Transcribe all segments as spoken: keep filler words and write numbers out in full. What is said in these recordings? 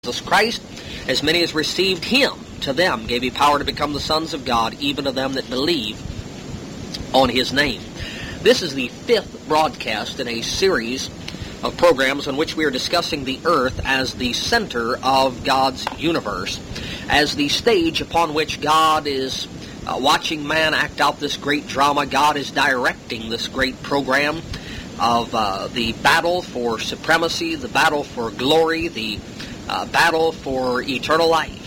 Jesus Christ, as many as received him, to them gave he power to become the sons of God, even to them that believe on his name. This is the fifth broadcast in a series of programs in which we are discussing the earth as the center of God's universe, as the stage upon which God is uh, watching man act out this great drama. God is directing this great program of uh, the battle for supremacy, the battle for glory, the Uh, battle for eternal life.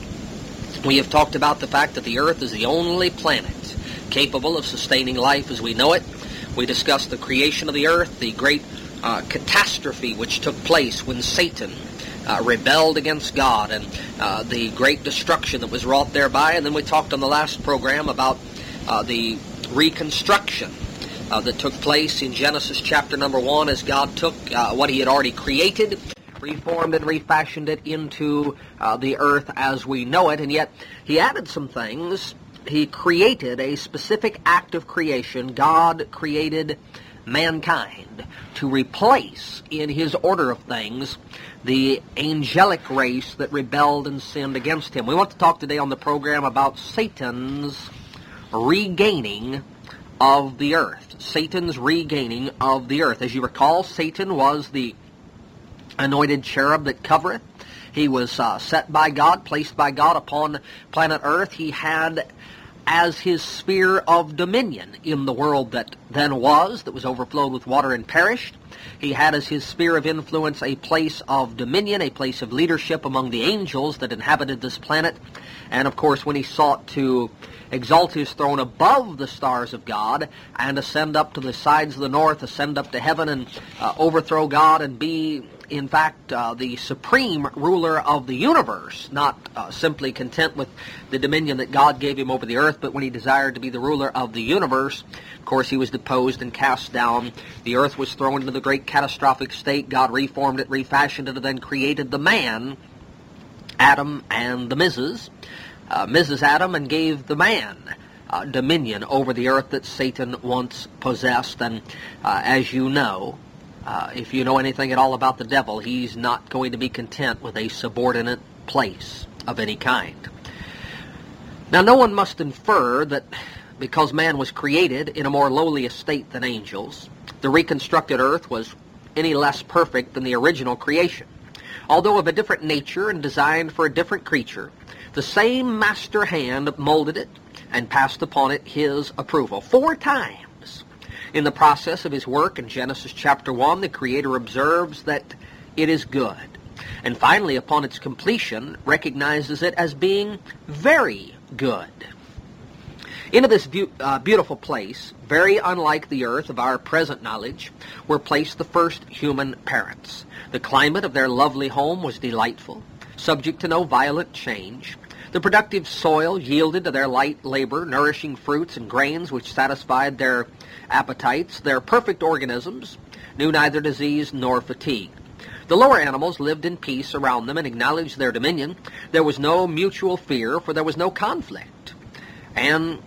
We have talked about the fact that the earth is the only planet capable of sustaining life as we know it. We discussed the creation of the earth, the great uh, catastrophe which took place when Satan uh, rebelled against God, and uh, the great destruction that was wrought thereby. And then we talked on the last program about uh, the reconstruction uh, that took place in Genesis chapter number one, as God took uh, what he had already created, reformed and refashioned it into uh, the earth as we know it, and yet he added some things. He created a specific act of creation. God created mankind to replace, in his order of things, the angelic race that rebelled and sinned against him. We want to talk today on the program about Satan's regaining of the earth. Satan's regaining of the earth. As you recall, Satan was the anointed cherub that covereth. He was uh, set by God, placed by God upon planet Earth. He had as his sphere of dominion in the world that then was, that was overflowed with water and perished. He had as his sphere of influence a place of dominion, a place of leadership among the angels that inhabited this planet. And of course, when he sought to exalt his throne above the stars of God and ascend up to the sides of the north, ascend up to heaven and uh, overthrow God and be, in fact, uh, the supreme ruler of the universe, not uh, simply content with the dominion that God gave him over the earth, but when he desired to be the ruler of the universe, of course, he was deposed and cast down. The earth was thrown into the great catastrophic state. God reformed it, refashioned it, and then created the man, Adam, and the Missus Uh, Missus Adam, and gave the man uh, dominion over the earth that Satan once possessed. And uh, as you know, uh, if you know anything at all about the devil, he's not going to be content with a subordinate place of any kind. Now, no one must infer that because man was created in a more lowly estate than angels, the reconstructed earth was any less perfect than the original creation. Although of a different nature and designed for a different creature, the same master hand molded it and passed upon it his approval. Four times in the process of his work in Genesis chapter one, the Creator observes that it is good. And finally, upon its completion, recognizes it as being very good. Into this be- uh, beautiful place, very unlike the earth of our present knowledge, were placed the first human parents. The climate of their lovely home was delightful, subject to no violent change. The productive soil yielded to their light labor nourishing fruits and grains which satisfied their appetites. Their perfect organisms knew neither disease nor fatigue. The lower animals lived in peace around them and acknowledged their dominion. There was no mutual fear, for there was no conflict. And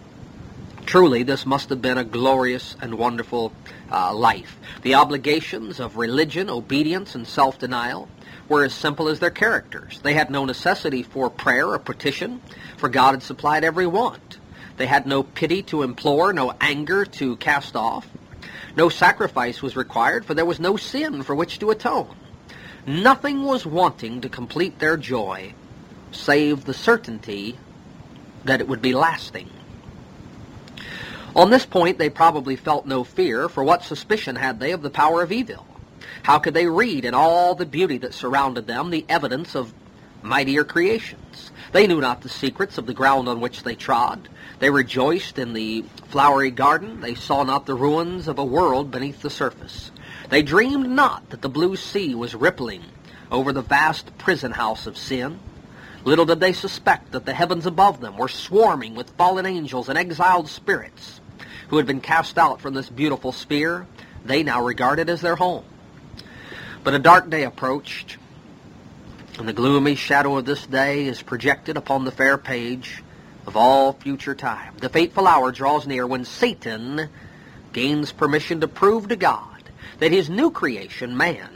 truly, this must have been a glorious and wonderful uh, life. The obligations of religion, obedience, and self-denial were as simple as their characters. They had no necessity for prayer or petition, for God had supplied every want. They had no pity to implore, no anger to cast off. No sacrifice was required, for there was no sin for which to atone. Nothing was wanting to complete their joy, save the certainty that it would be lasting. On this point, they probably felt no fear, for what suspicion had they of the power of evil? How could they read in all the beauty that surrounded them the evidence of mightier creations? They knew not the secrets of the ground on which they trod. They rejoiced in the flowery garden. They saw not the ruins of a world beneath the surface. They dreamed not that the blue sea was rippling over the vast prison house of sin. Little did they suspect that the heavens above them were swarming with fallen angels and exiled spirits who had been cast out from this beautiful sphere they now regarded as their home. But a dark day approached, and the gloomy shadow of this day is projected upon the fair page of all future time. The fateful hour draws near when Satan gains permission to prove to God that his new creation, man,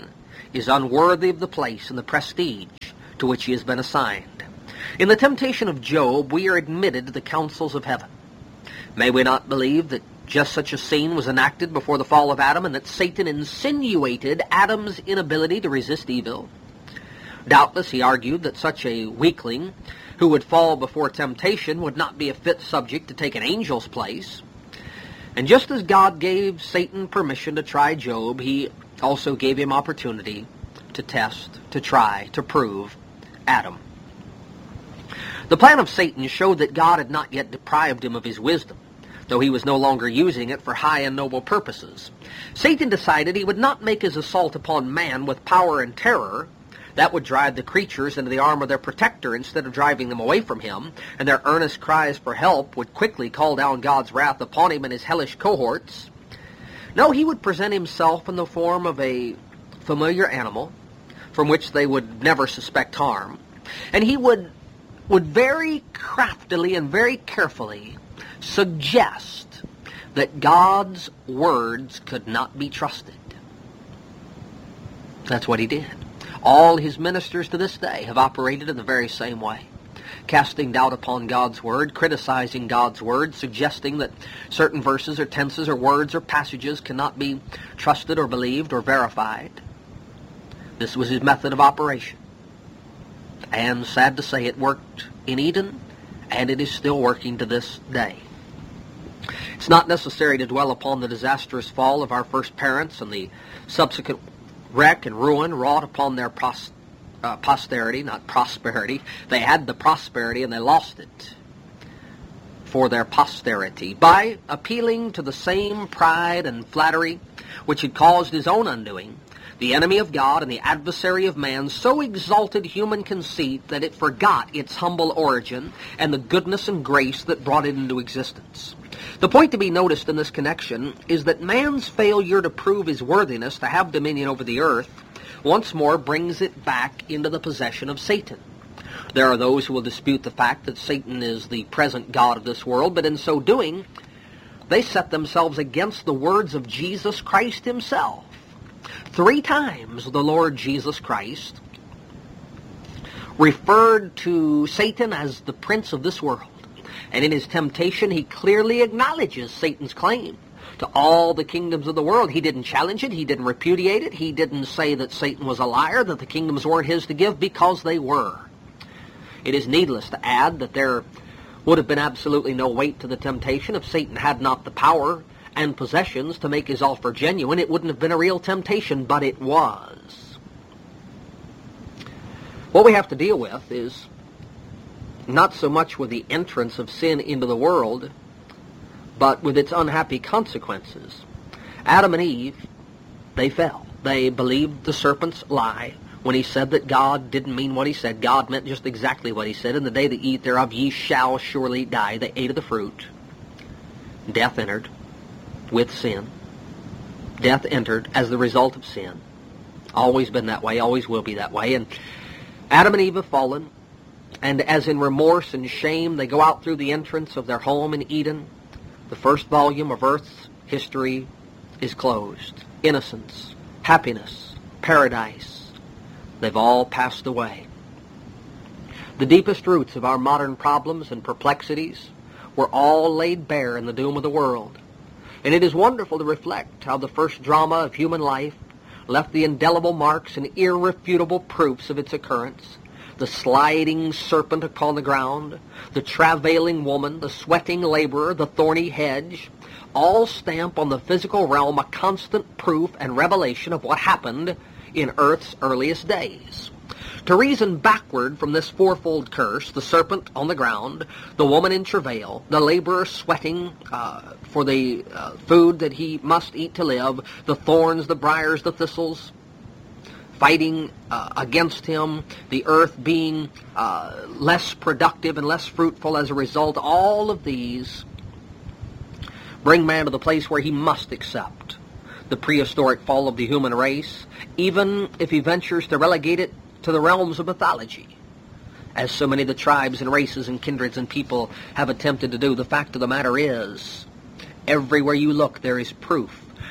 is unworthy of the place and the prestige to which he has been assigned. In the temptation of Job, we are admitted to the councils of heaven. May we not believe that just such a scene was enacted before the fall of Adam, and that Satan insinuated Adam's inability to resist evil? Doubtless he argued that such a weakling who would fall before temptation would not be a fit subject to take an angel's place. And just as God gave Satan permission to try Job, he also gave him opportunity to test, to try, to prove Adam. The plan of Satan showed that God had not yet deprived him of his wisdom, though he was no longer using it for high and noble purposes. Satan decided he would not make his assault upon man with power and terror. That would drive the creatures into the arm of their protector instead of driving them away from him, and their earnest cries for help would quickly call down God's wrath upon him and his hellish cohorts. No, he would present himself in the form of a familiar animal from which they would never suspect harm, and he would, would very craftily and very carefully suggest that God's words could not be trusted. That's what he did. All his ministers to this day have operated in the very same way, casting doubt upon God's word, criticizing God's word, suggesting that certain verses or tenses or words or passages cannot be trusted or believed or verified. This was his method of operation. And sad to say, it worked in Eden, and it is still working to this day. It's not necessary to dwell upon the disastrous fall of our first parents and the subsequent wreck and ruin wrought upon their pros- uh, posterity, not prosperity. They had the prosperity and they lost it for their posterity by appealing to the same pride and flattery which had caused his own undoing. The enemy of God and the adversary of man so exalted human conceit that it forgot its humble origin and the goodness and grace that brought it into existence. The point to be noticed in this connection is that man's failure to prove his worthiness to have dominion over the earth once more brings it back into the possession of Satan. There are those who will dispute the fact that Satan is the present god of this world, but in so doing, they set themselves against the words of Jesus Christ himself. Three times the Lord Jesus Christ referred to Satan as the prince of this world. And in his temptation, he clearly acknowledges Satan's claim to all the kingdoms of the world. He didn't challenge it. He didn't repudiate it. He didn't say that Satan was a liar, that the kingdoms weren't his to give, because they were. It is needless to add that there would have been absolutely no weight to the temptation if Satan had not the power and possessions to make his offer genuine. It wouldn't have been a real temptation, but it was. What we have to deal with is not so much with the entrance of sin into the world, but with its unhappy consequences. Adam and Eve, they fell. They believed the serpent's lie when he said that God didn't mean what he said. God meant just exactly what he said. In the day that ye eat thereof, ye shall surely die. They ate of the fruit. Death entered with sin. Death entered as the result of sin. Always been that way, always will be that way. And Adam and Eve have fallen. And as in remorse and shame they go out through the entrance of their home in Eden, the first volume of Earth's history is closed. Innocence, happiness, paradise, they've all passed away. The deepest roots of our modern problems and perplexities were all laid bare in the doom of the world. And it is wonderful to reflect how the first drama of human life left the indelible marks and irrefutable proofs of its occurrence. The sliding serpent upon the ground, the travailing woman, the sweating laborer, the thorny hedge, all stamp on the physical realm a constant proof and revelation of what happened in Earth's earliest days. To reason backward from this fourfold curse, the serpent on the ground, the woman in travail, the laborer sweating uh, for the uh, food that he must eat to live, the thorns, the briars, the thistles, fighting uh, against him, the earth being uh, less productive and less fruitful as a result, all of these bring man to the place where he must accept the prehistoric fall of the human race, even if he ventures to relegate it to the realms of mythology, as so many of the tribes and races and kindreds and people have attempted to do. The fact of the matter is, everywhere you look there is proof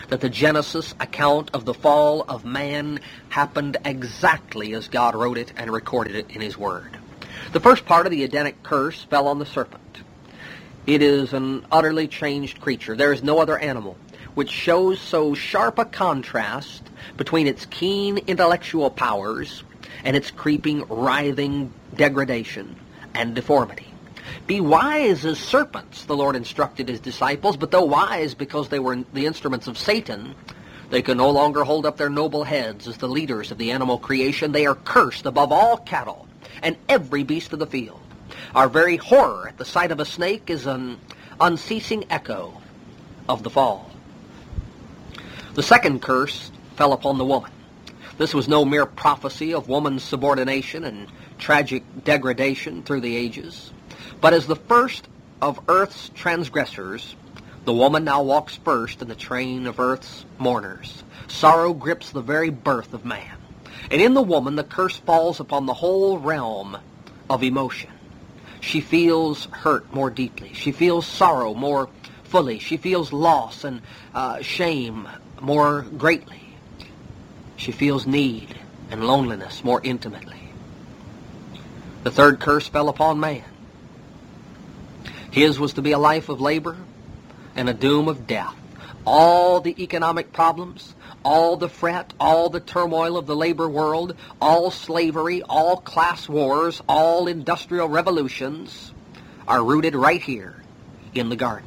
that the Genesis account of the fall of man happened exactly as God wrote it and recorded it in His Word. The first part of the Edenic curse fell on the serpent. It is an utterly changed creature. There is no other animal which shows so sharp a contrast between its keen intellectual powers and its creeping, writhing degradation and deformity. Be wise as serpents, the Lord instructed His disciples, but though wise because they were the instruments of Satan, they can no longer hold up their noble heads as the leaders of the animal creation. They are cursed above all cattle and every beast of the field. Our very horror at the sight of a snake is an unceasing echo of the fall. The second curse fell upon the woman. This was no mere prophecy of woman's subordination and tragic degradation through the ages, but as the first of earth's transgressors, the woman now walks first in the train of earth's mourners. Sorrow grips the very birth of man, and in the woman the curse falls upon the whole realm of emotion. She feels hurt more deeply. She feels sorrow more fully. She feels loss and uh, shame more greatly. She feels need and loneliness more intimately. The third curse fell upon man. His was to be a life of labor and a doom of death. All the economic problems, all the fret, all the turmoil of the labor world, all slavery, all class wars, all industrial revolutions are rooted right here in the garden.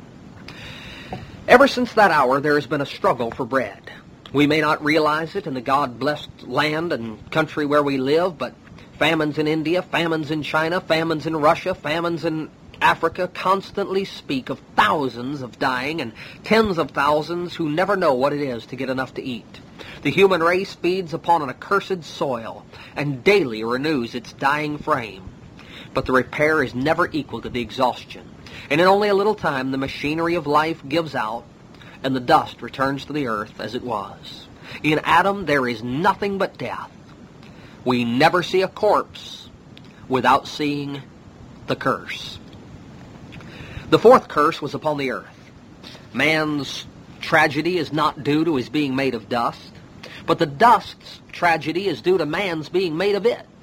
Ever since that hour, there has been a struggle for bread. We may not realize it in the God-blessed land and country where we live, but famines in India, famines in China, famines in Russia, famines in Africa constantly speak of thousands of dying and tens of thousands who never know what it is to get enough to eat. The human race feeds upon an accursed soil and daily renews its dying frame. But the repair is never equal to the exhaustion. And in only a little time, the machinery of life gives out and the dust returns to the earth as it was. In Adam, there is nothing but death. We never see a corpse without seeing the curse. The fourth curse was upon the earth. Man's tragedy is not due to his being made of dust, but the dust's tragedy is due to man's being made of it.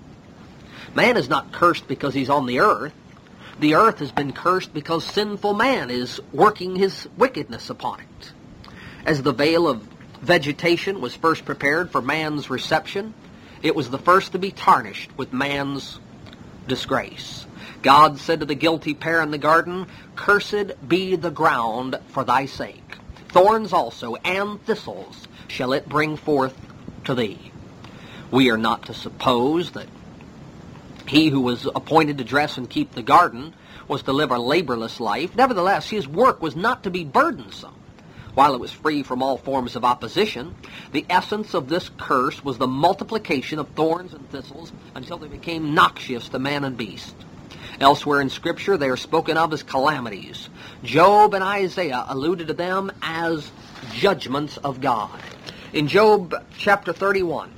Man is not cursed because he's on the earth. The earth has been cursed because sinful man is working his wickedness upon it. As the veil of vegetation was first prepared for man's reception, it was the first to be tarnished with man's disgrace. God said to the guilty pair in the garden, "Cursed be the ground for thy sake. Thorns also and thistles shall it bring forth to thee." We are not to suppose that he who was appointed to dress and keep the garden was to live a laborless life. Nevertheless, his work was not to be burdensome. While it was free from all forms of opposition, the essence of this curse was the multiplication of thorns and thistles until they became noxious to man and beast. Elsewhere in Scripture, they are spoken of as calamities. Job and Isaiah alluded to them as judgments of God. In Job chapter thirty-one,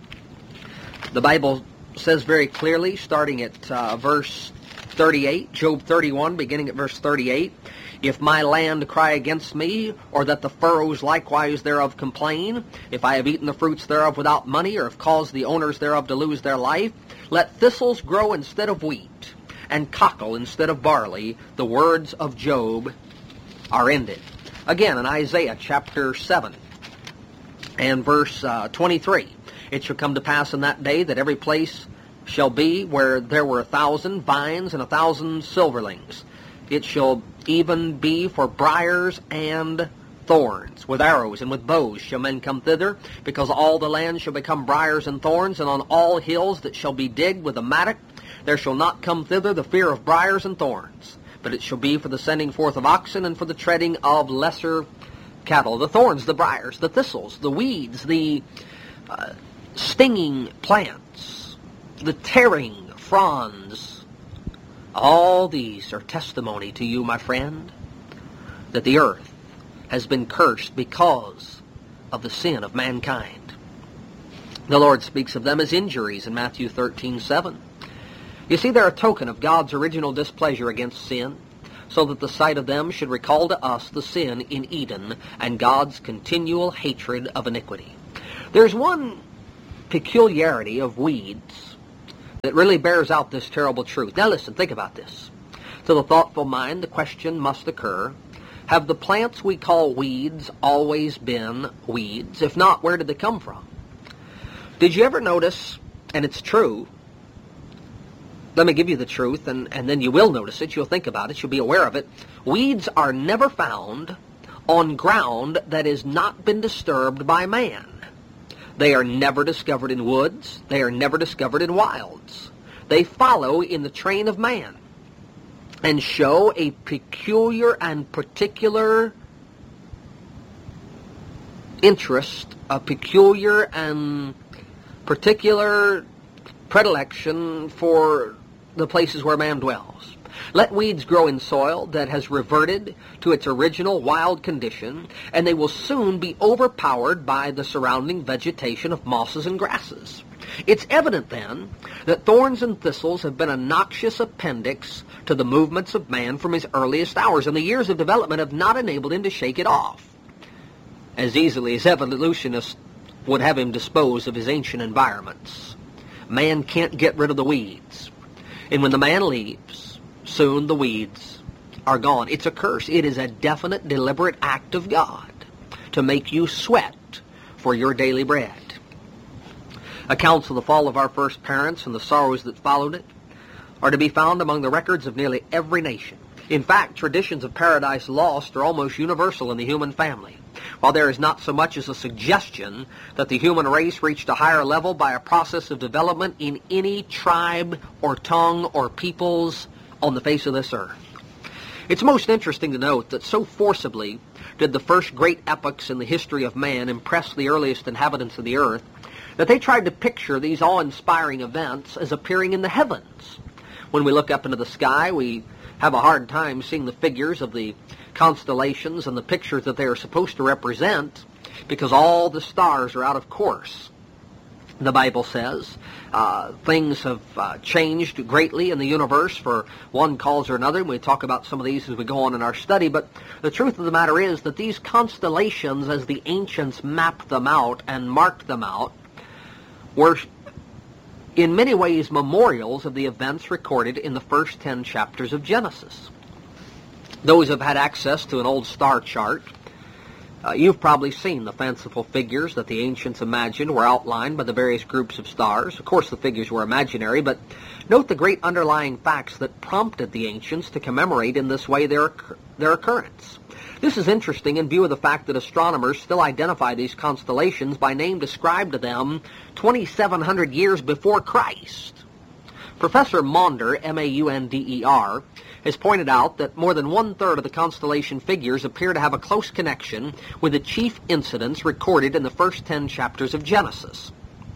the Bible says very clearly, starting at uh, verse thirty-eight, Job thirty-one, beginning at verse thirty-eight, "If my land cry against me, or that the furrows likewise thereof complain, if I have eaten the fruits thereof without money, or have caused the owners thereof to lose their life, let thistles grow instead of wheat, and cockle instead of barley, the words of Job are ended." Again, in Isaiah chapter seven and verse uh, twenty-three, "It shall come to pass in that day that every place shall be where there were a thousand vines and a thousand silverlings. It shall even be for briars and thorns. With arrows and with bows shall men come thither, because all the land shall become briars and thorns, and on all hills that shall be digged with a mattock, there shall not come thither the fear of briars and thorns. But it shall be for the sending forth of oxen and for the treading of lesser cattle." The thorns, the briars, the thistles, the weeds, the uh, stinging plants, the tearing fronds, all these are testimony to you, my friend, that the earth has been cursed because of the sin of mankind. The Lord speaks of them as injuries in Matthew thirteen seven. You see, they're a token of God's original displeasure against sin. so that the sight of them should recall to us the sin in Eden and God's continual hatred of iniquity. There's one peculiarity of weeds that really bears out this terrible truth. Now listen, think about this. To the thoughtful mind, the question must occur, have the plants we call weeds always been weeds? If not, where did they come from? Did you ever notice, and it's true, let me give you the truth, and, and then you will notice it, you'll think about it, you'll be aware of it. Weeds are never found on ground that has not been disturbed by man. They are never discovered in woods. They are never discovered in wilds. They follow in the train of man and show a peculiar and particular interest, a peculiar and particular predilection for the places where man dwells. Let weeds grow in soil that has reverted to its original wild condition, and they will soon be overpowered by the surrounding vegetation of mosses and grasses. It's evident, then, that thorns and thistles have been a noxious appendix to the movements of man from his earliest hours, and the years of development have not enabled him to shake it off as easily as evolutionists would have him dispose of his ancient environments. Man can't get rid of the weeds. And when the man leaves, soon the weeds are gone. It's a curse. It is a definite, deliberate act of God to make you sweat for your daily bread. Accounts of the fall of our first parents and the sorrows that followed it are to be found among the records of nearly every nation. In fact, traditions of paradise lost are almost universal in the human family. While there is not so much as a suggestion that the human race reached a higher level by a process of development in any tribe or tongue or peoples on the face of this earth. It's most interesting to note that so forcibly did the first great epochs in the history of man impress the earliest inhabitants of the earth that they tried to picture these awe-inspiring events as appearing in the heavens. When we look up into the sky, we have a hard time seeing the figures of the constellations and the pictures that they are supposed to represent because all the stars are out of course. The Bible says uh, things have uh, changed greatly in the universe for one cause or another. We talk about some of these as we go on in our study, but the truth of the matter is that these constellations, as the ancients mapped them out and marked them out, were in many ways memorials of the events recorded in the first ten chapters of Genesis. Those who have had access to an old star chart, uh, you've probably seen the fanciful figures that the ancients imagined were outlined by the various groups of stars. Of course, the figures were imaginary, but note the great underlying facts that prompted the ancients to commemorate in this way their, their occurrence. This is interesting in view of the fact that astronomers still identify these constellations by name described to them twenty-seven hundred years before Christ. Professor Maunder, M A U N D E R, has pointed out that more than one-third of the constellation figures appear to have a close connection with the chief incidents recorded in the first ten chapters of Genesis.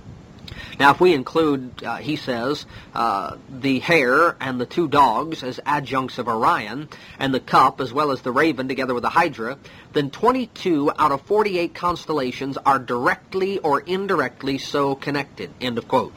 Now, if we include, uh, he says, uh, the hare and the two dogs as adjuncts of Orion, and the cup as well as the raven together with the Hydra, then twenty-two out of forty-eight constellations are directly or indirectly so connected. End of quote.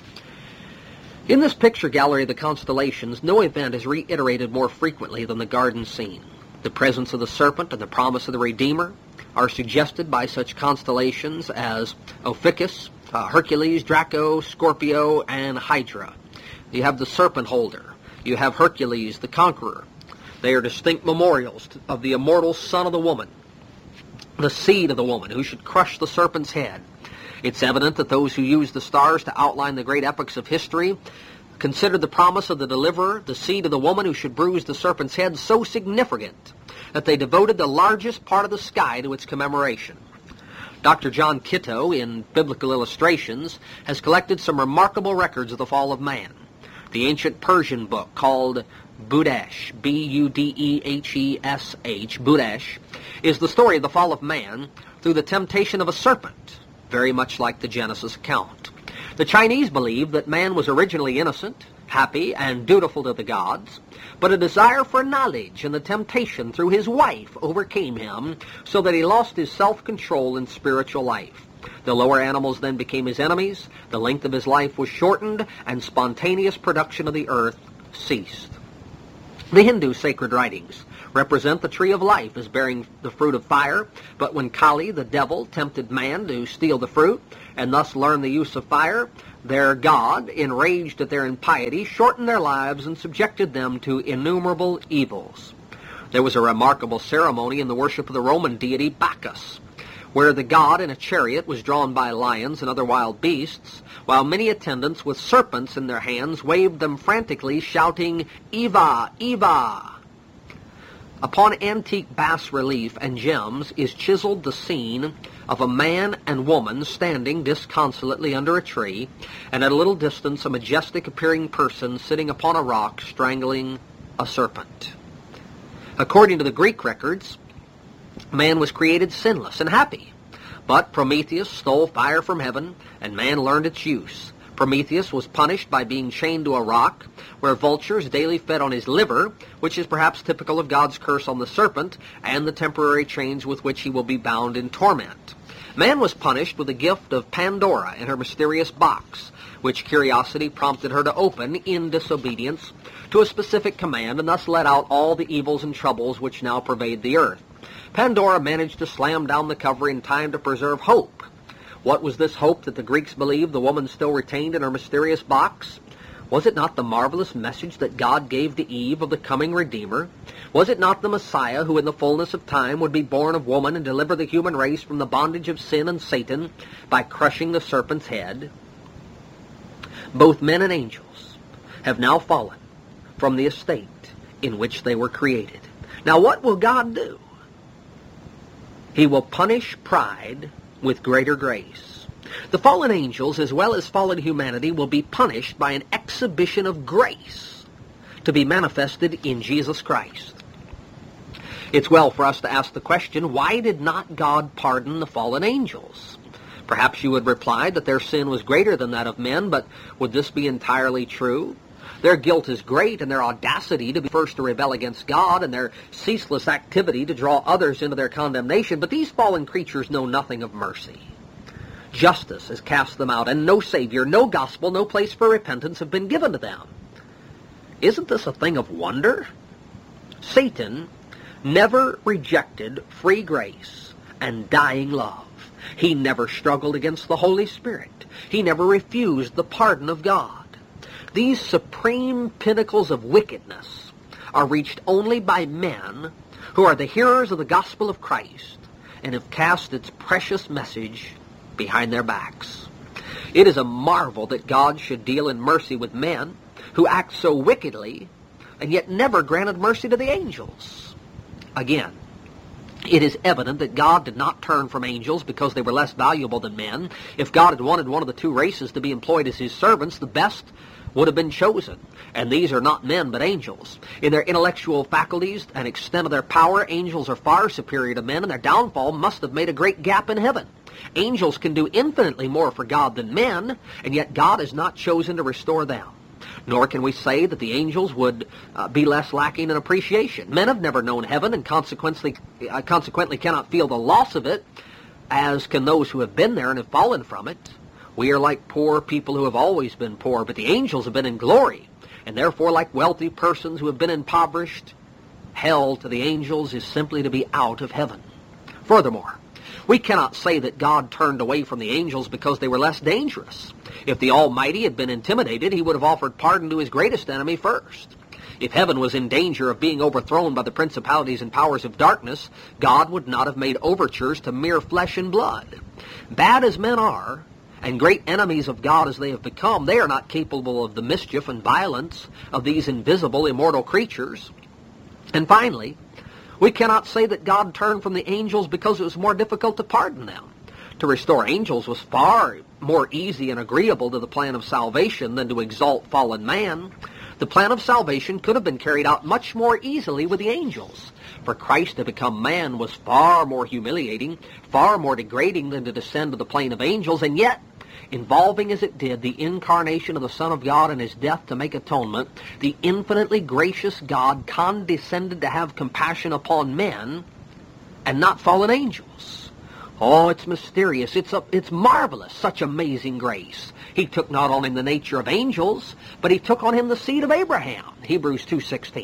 In this picture gallery of the constellations, no event is reiterated more frequently than the garden scene. The presence of the serpent and the promise of the Redeemer are suggested by such constellations as Ophiuchus, uh, Hercules, Draco, Scorpio, and Hydra. You have the serpent holder. You have Hercules, the conqueror. They are distinct memorials of the immortal son of the woman, the seed of the woman, who should crush the serpent's head. It's evident that those who use the stars to outline the great epochs of history considered the promise of the deliverer, the seed of the woman who should bruise the serpent's head, so significant that they devoted the largest part of the sky to its commemoration. Doctor John Kitto, in Biblical Illustrations, has collected some remarkable records of the fall of man. The ancient Persian book called Budesh, B U D E H E S H, Budesh, is the story of the fall of man through the temptation of a serpent, very much like the Genesis account. The Chinese believe that man was originally innocent, happy, and dutiful to the gods, but a desire for knowledge and the temptation through his wife overcame him so that he lost his self-control in spiritual life. The lower animals then became his enemies, the length of his life was shortened, and spontaneous production of the earth ceased. The Hindu sacred writings represent the tree of life as bearing the fruit of fire, but when Kali, the devil, tempted man to steal the fruit and thus learn the use of fire, their god, enraged at their impiety, shortened their lives and subjected them to innumerable evils. There was a remarkable ceremony in the worship of the Roman deity Bacchus, where the god in a chariot was drawn by lions and other wild beasts, while many attendants with serpents in their hands waved them frantically, shouting, "Eva! Eva!" Upon antique bas-relief and gems is chiseled the scene of a man and woman standing disconsolately under a tree, and at a little distance a majestic-appearing person sitting upon a rock strangling a serpent. According to the Greek records, man was created sinless and happy, but Prometheus stole fire from heaven, and man learned its use. Prometheus was punished by being chained to a rock, where vultures daily fed on his liver, which is perhaps typical of God's curse on the serpent, and the temporary chains with which he will be bound in torment. Man was punished with the gift of Pandora and her mysterious box, which curiosity prompted her to open in disobedience to a specific command, and thus let out all the evils and troubles which now pervade the earth. Pandora managed to slam down the cover in time to preserve hope. What was this hope that the Greeks believed the woman still retained in her mysterious box? Was it not the marvelous message that God gave to Eve of the coming Redeemer? Was it not the Messiah who in the fullness of time would be born of woman and deliver the human race from the bondage of sin and Satan by crushing the serpent's head? Both men and angels have now fallen from the estate in which they were created. Now what will God do? He will punish pride with greater grace. The fallen angels, as well as fallen humanity, will be punished by an exhibition of grace to be manifested in Jesus Christ. It's well for us to ask the question, why did not God pardon the fallen angels? Perhaps you would reply that their sin was greater than that of men, but would this be entirely true? Their guilt is great, and their audacity to be first to rebel against God, and their ceaseless activity to draw others into their condemnation. But these fallen creatures know nothing of mercy. Justice has cast them out, and no Savior, no gospel, no place for repentance have been given to them. Isn't this a thing of wonder? Satan never rejected free grace and dying love. He never struggled against the Holy Spirit. He never refused the pardon of God. These supreme pinnacles of wickedness are reached only by men who are the hearers of the gospel of Christ and have cast its precious message behind their backs. It is a marvel that God should deal in mercy with men who act so wickedly and yet never granted mercy to the angels. Again, it is evident that God did not turn from angels because they were less valuable than men. If God had wanted one of the two races to be employed as his servants, the best would have been chosen. And these are not men, but angels. In their intellectual faculties and extent of their power, angels are far superior to men, and their downfall must have made a great gap in heaven. Angels can do infinitely more for God than men, and yet God has not chosen to restore them. Nor can we say that the angels would uh, be less lacking in appreciation. Men have never known heaven, and consequently, uh, consequently cannot feel the loss of it, as can those who have been there and have fallen from it. We are like poor people who have always been poor, but the angels have been in glory, and therefore like wealthy persons who have been impoverished. Hell to the angels is simply to be out of heaven. Furthermore, we cannot say that God turned away from the angels because they were less dangerous. If the Almighty had been intimidated, he would have offered pardon to his greatest enemy first. If heaven was in danger of being overthrown by the principalities and powers of darkness, God would not have made overtures to mere flesh and blood. Bad as men are, and great enemies of God as they have become, they are not capable of the mischief and violence of these invisible, immortal creatures. And finally, we cannot say that God turned from the angels because it was more difficult to pardon them. To restore angels was far more easy and agreeable to the plan of salvation than to exalt fallen man. The plan of salvation could have been carried out much more easily with the angels. For Christ to become man was far more humiliating, far more degrading than to descend to the plane of angels, and yet, involving as it did the incarnation of the Son of God and his death to make atonement, the infinitely gracious God condescended to have compassion upon men and not fallen angels. Oh, it's mysterious. It's, a, it's marvelous, such amazing grace. He took not only the nature of angels, but he took on him the seed of Abraham, Hebrews two sixteen.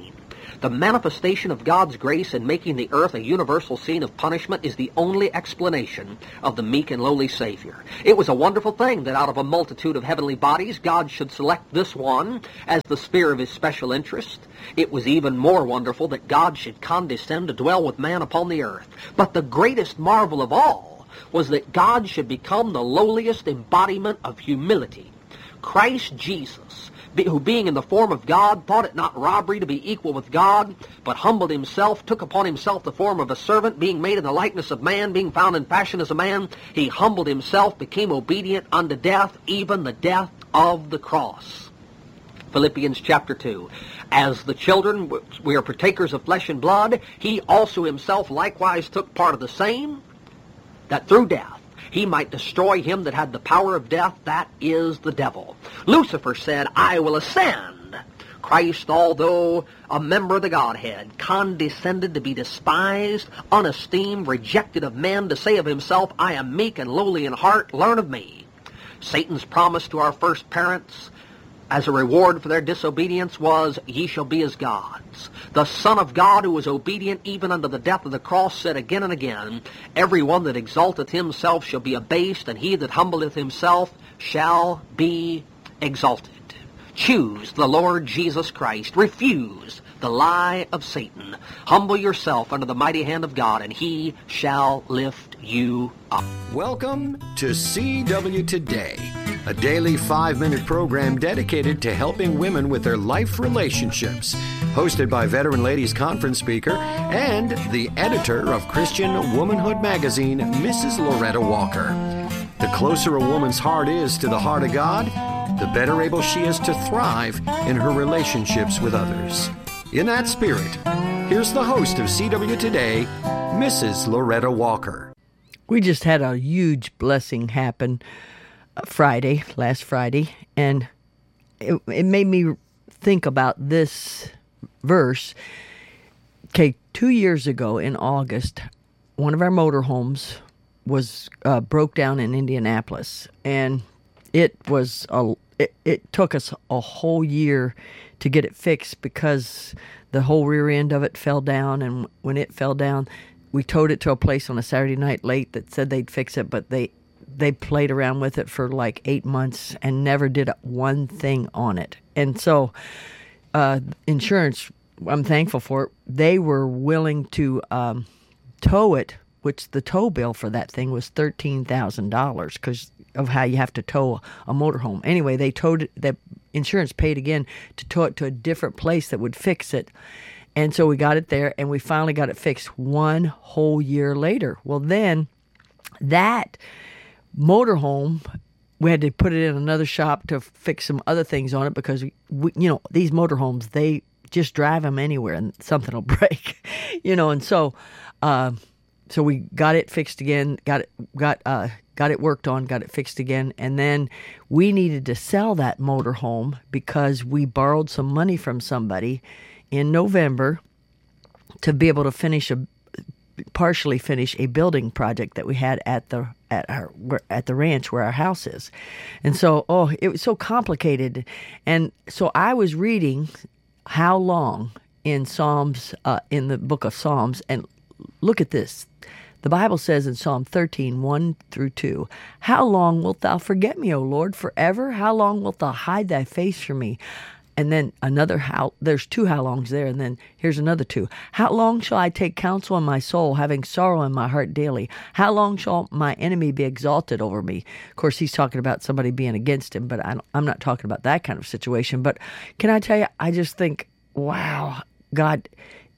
The manifestation of God's grace in making the earth a universal scene of punishment is the only explanation of the meek and lowly Savior. It was a wonderful thing that out of a multitude of heavenly bodies, God should select this one as the sphere of his special interest. It was even more wonderful that God should condescend to dwell with man upon the earth. But the greatest marvel of all was that God should become the lowliest embodiment of humility. Christ Jesus, who being in the form of God, thought it not robbery to be equal with God, but humbled himself, took upon himself the form of a servant, being made in the likeness of man, being found in fashion as a man, he humbled himself, became obedient unto death, even the death of the cross. Philippians chapter two. As the children, we are partakers of flesh and blood, he also himself likewise took part of the same, that through death he might destroy him that had the power of death, that is the devil. Lucifer said, I will ascend. Christ, although a member of the Godhead, condescended to be despised, unesteemed, rejected of men, to say of himself, I am meek and lowly in heart, learn of me. Satan's promise to our first parents as a reward for their disobedience was, ye shall be as gods. The Son of God, who was obedient even unto the death of the cross, said again and again, every one that exalteth himself shall be abased, and he that humbleth himself shall be exalted. Choose the Lord Jesus Christ. Refuse the lie of Satan. Humble yourself under the mighty hand of God, and he shall lift you up. Welcome to C W Today, a daily five-minute program dedicated to helping women with their life relationships. Hosted by Veteran Ladies Conference speaker and the editor of Christian Womanhood magazine, Missus Loretta Walker. The closer a woman's heart is to the heart of God, the better able she is to thrive in her relationships with others. In that spirit, here's the host of C W Today, Missus Loretta Walker. We just had a huge blessing happen Friday, last Friday, and it, it made me think about this verse. Okay, two years ago in August, one of our motorhomes was uh, broke down in Indianapolis, and it was a it, it took us a whole year to get it fixed because the whole rear end of it fell down, and when it fell down, we towed it to a place on a Saturday night late that said they'd fix it, but they they played around with it for like eight months and never did one thing on it. And so uh, insurance, I'm thankful for it, they were willing to um, tow it, which the tow bill for that thing was thirteen thousand dollars because of how you have to tow a motorhome. Anyway, they towed it, the insurance paid again to tow it to a different place that would fix it. And so we got it there, and we finally got it fixed one whole year later. Well, then that motorhome, we had to put it in another shop to fix some other things on it because, we, you know, these motorhomes, they just drive them anywhere and something will break, you know. And so uh, so we got it fixed again, got it, got, uh, got it worked on, got it fixed again. And then we needed to sell that motorhome because we borrowed some money from somebody in November to be able to finish a partially finish a building project that we had at the at our at the ranch where our house is. And so oh it was so complicated. And so I was reading how long in Psalms uh, in the book of Psalms, and look at this. The Bible says in Psalm thirteen, one through two, how long wilt thou forget me, O Lord, forever? How long wilt thou hide thy face from me? And then another how, there's two how longs there, and then here's another two. How long shall I take counsel in my soul, having sorrow in my heart daily? How long shall my enemy be exalted over me? Of course, he's talking about somebody being against him, but I don't, I'm not talking about that kind of situation. But can I tell you, I just think, wow, God,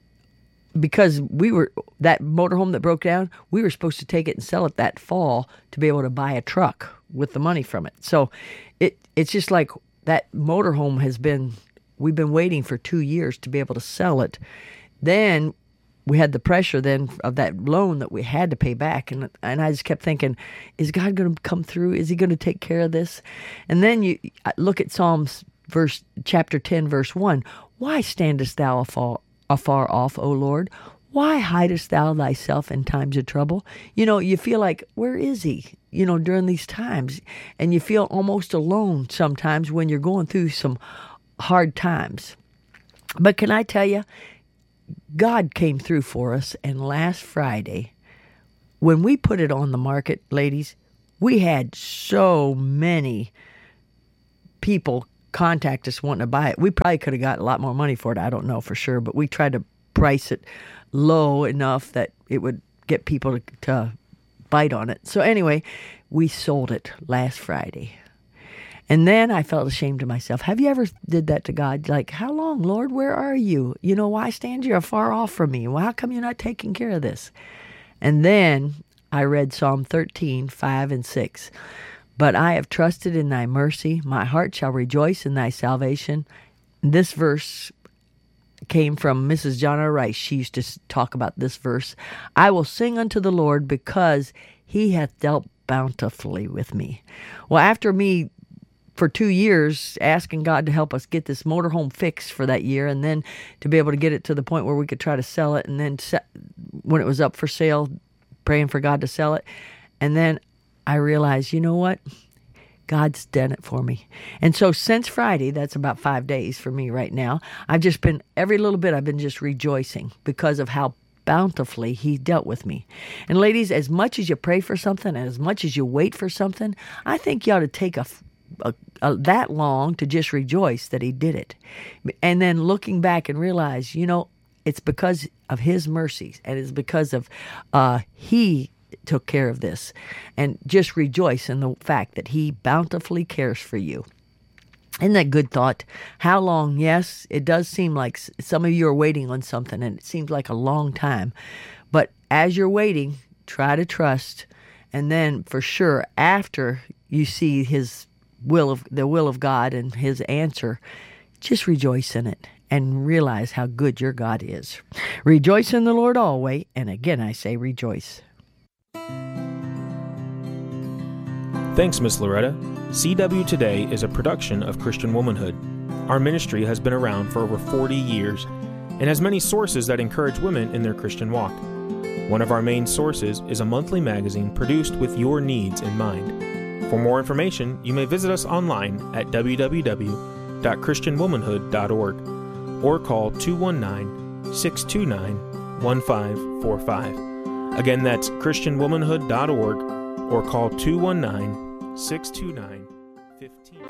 because we were, that motorhome that broke down, we were supposed to take it and sell it that fall to be able to buy a truck with the money from it. So it it's just like, that motorhome has been, we've been waiting for two years to be able to sell it. Then we had the pressure then of that loan that we had to pay back. And and I just kept thinking, is God going to come through? Is he going to take care of this? And then you look at Psalms verse chapter ten, verse one. Why standest thou afar, afar off, O Lord? Why hidest thou thyself in times of trouble? You know, you feel like, where is he? You know, during these times. And you feel almost alone sometimes when you're going through some hard times. But can I tell you, God came through for us, and last Friday, when we put it on the market, ladies, we had so many people contact us wanting to buy it. We probably could have got a lot more money for it. I don't know for sure, but we tried to price it low enough that it would get people to, to bite on it. So anyway, we sold it last Friday. And then I felt ashamed of myself. Have you ever did that to God? Like, how long, Lord? Where are you? You know, why stand you afar off from me? Well, how come you're not taking care of this? And then I read Psalm thirteen, five and six. But I have trusted in thy mercy. My heart shall rejoice in thy salvation. This verse came from Missus John R. Rice. She used to talk about this verse. I will sing unto the Lord because he hath dealt bountifully with me. Well, after me for two years asking God to help us get this motorhome fixed for that year, and then to be able to get it to the point where we could try to sell it, and then se- when it was up for sale, praying for God to sell it. And then I realized, you know what? God's done it for me. And so since Friday, that's about five days for me right now, I've just been, every little bit, I've been just rejoicing because of how bountifully he dealt with me. And ladies, as much as you pray for something and as much as you wait for something, I think you ought to take a, a, a that long to just rejoice that he did it. And then looking back and realize, you know, it's because of his mercies, and it's because of uh, he took care of this. And just rejoice in the fact that he bountifully cares for you. Isn't that good thought? How long? Yes, it does seem like some of you are waiting on something, and it seems like a long time. But as you're waiting, try to trust. And then for sure, after you see his will of the will of God and his answer, just rejoice in it and realize how good your God is. Rejoice in the Lord always. And again, I say rejoice. Thanks, Miss Loretta. C W Today is a production of Christian Womanhood. Our ministry has been around for over forty years and has many sources that encourage women in their Christian walk. One of our main sources is a monthly magazine produced with your needs in mind. For more information, you may visit us online at w w w dot christian womanhood dot org or call two one nine, six two nine, one five four five. Again, that's christian womanhood dot org or call two one nine, six two nine, one five one five.